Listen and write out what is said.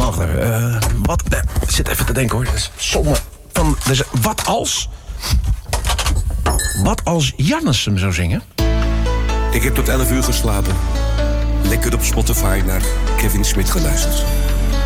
wacht even. Ik zit even te denken hoor. Somme van... Dus, wat als Jannes hem zou zingen? Ik heb tot 11 uur geslapen. Lekker op Spotify naar Kevin Smith geluisterd.